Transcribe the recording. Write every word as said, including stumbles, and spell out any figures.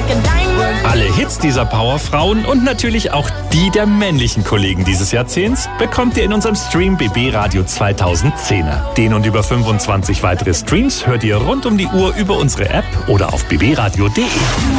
Alle Hits dieser Powerfrauen und natürlich auch die der männlichen Kollegen dieses Jahrzehnts bekommt ihr in unserem Stream B B Radio zweitausendzehner. Den und über fünfundzwanzig weitere Streams hört ihr rund um die Uhr über unsere App oder auf b b radio punkt d e.